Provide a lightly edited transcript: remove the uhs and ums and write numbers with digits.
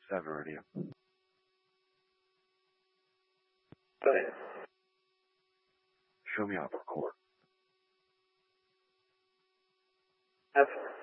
7 radio. Go ahead. Show me off record. Have fun.